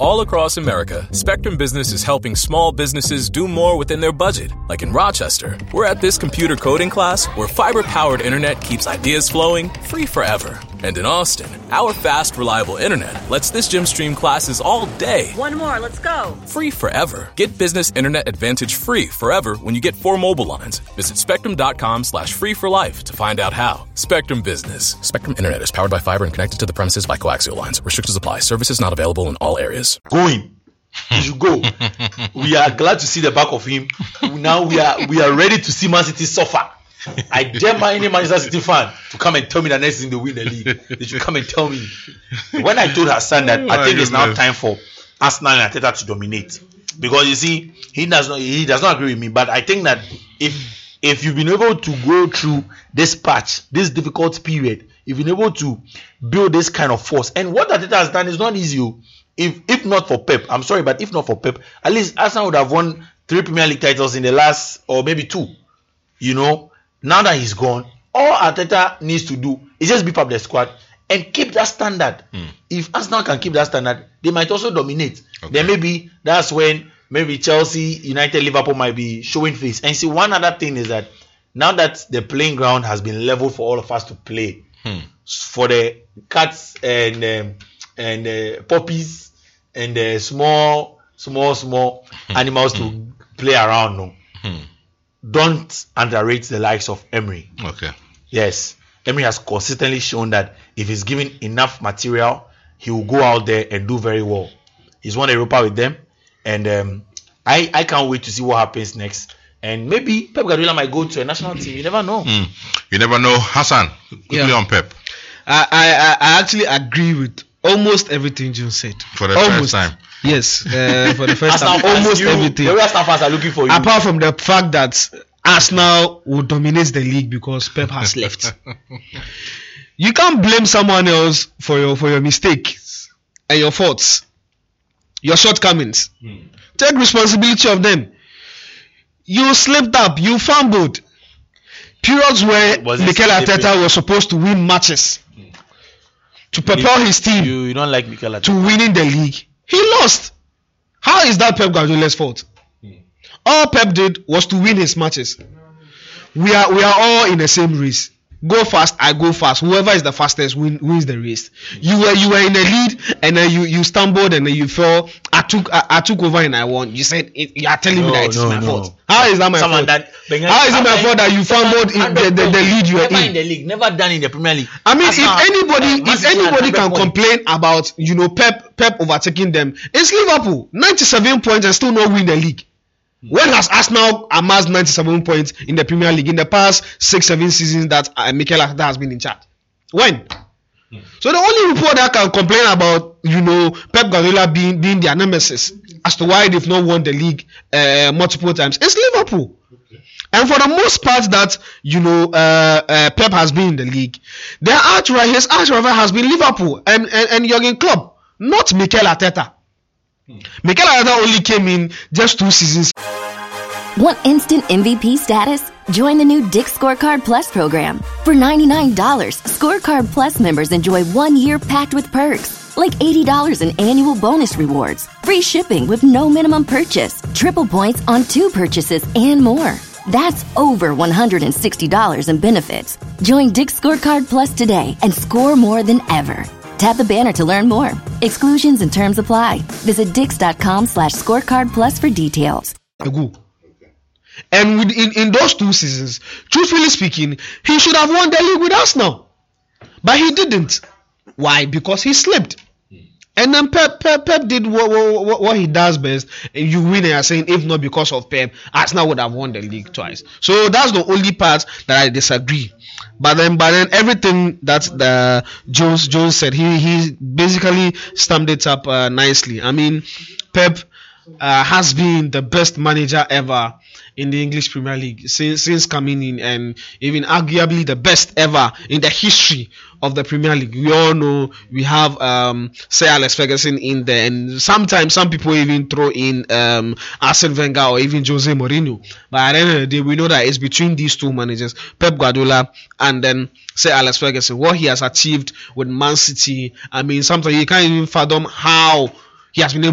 All across America, Spectrum Business is helping small businesses do more within their budget. Like in Rochester, we're at this computer coding class where fiber-powered internet keeps ideas flowing free forever. And in Austin, our fast, reliable internet lets this gym stream classes all day. One more, let's go. Free forever. Get Business Internet Advantage free forever when you get 4 mobile lines. Visit spectrum.com/free for life to find out how. Spectrum Business. Spectrum Internet is powered by fiber and connected to the premises by coaxial lines. Restrictions apply. Services not available in all areas. Going. He should go. We are glad to see the back of him. Now we are ready to see Man City suffer. I dare any Manchester City fan to come and tell me that next season they win the league. They should come and tell me. When I told Hassan that I think it's now time for Arsenal and Arteta to dominate, because you see he does not agree with me. But I think that if you've been able to go through this patch, this difficult period, if you've been able to build this kind of force, and what Arteta has done is not easy. If not for Pep, I'm sorry, but if not for Pep, at least Arsenal would have won 3 Premier League titles in the last, or maybe 2. You know. Now that he's gone, all Arteta needs to do is just beef up the squad and keep that standard. If Arsenal can keep that standard, they might also dominate. Okay. Then maybe that's when maybe Chelsea, United, Liverpool might be showing face. And see, one other thing is that now that the playing ground has been leveled for all of us to play, for the cats and puppies and small animals to play around now. Don't underrate the likes of Emery. Okay. Yes. Emery has consistently shown that if he's given enough material, he will go out there and do very well. He's won Europa with them. And I can't wait to see what happens next. And maybe Pep Guardiola might go to a national team. You never know. You never know. Hassan, quickly on Pep. I actually agree with almost everything June said. For the first time. Yes, for the first time, almost everything. The staff fans are looking for you. Apart from the fact that Arsenal will dominate the league because Pep has left. You can't blame someone else for your mistakes and your faults, your shortcomings. Take responsibility of them. You slipped up, you fumbled. Periods where Mikel Arteta was supposed to win matches to propel his team you don't like Mikel Arteta to winning the league. He lost. How is that Pep Guardiola's fault? All Pep did was to win his matches. We are all in the same race. Go fast, I go fast. Whoever is the fastest wins the race. You were in the lead, and then you stumbled, and then you fell. I took over and I won. You said you are telling me that it's my fault. How is that my fault? How is it my fault that you fumbled in the lead you were in the league? Never done in the Premier League. I mean, if anybody can complain about Pep overtaking them, it's Liverpool. 97 points and still not win the league. When has Arsenal amassed 97 points in the Premier League in the past 6-7 seasons that Mikel Arteta has been in charge? When? So the only report that can complain about, Pep Guardiola being their nemesis as to why they've not won the league multiple times is Liverpool. And for the most part that, Pep has been in the league, his arch rival has been Liverpool and Jurgen Klopp, not Mikel Arteta. Mikel Arteta only came in just 2 seasons. Want instant MVP status? Join the new Dick's Scorecard Plus program. For $99, Scorecard Plus members enjoy 1 year packed with perks, like $80 in annual bonus rewards, free shipping with no minimum purchase, triple points on 2 purchases, and more. That's over $160 in benefits. Join Dick's Scorecard Plus today and score more than ever. Tap the banner to learn more. Exclusions and terms apply. Visit Dix.com/scorecard plus for details. And in those 2 seasons, truthfully speaking, he should have won the league with Arsenal. But he didn't. Why? Because he slipped. And then Pep did what he does best. And you win and you're saying, if not because of Pep, Arsenal would have won the league twice. So that's the only part that I disagree. But then everything that the Jones said, he basically summed it up nicely. I mean, Pep has been the best manager ever in the English Premier League since coming in, and even arguably the best ever in the history of the Premier League. We all know we have Sir Alex Ferguson in there, and sometimes some people even throw in Arsene Wenger or even Jose Mourinho. But at the end of the day, we know that it's between these 2 managers, Pep Guardiola and then Sir Alex Ferguson. What he has achieved with Man City, I mean, sometimes you can't even fathom how he has been able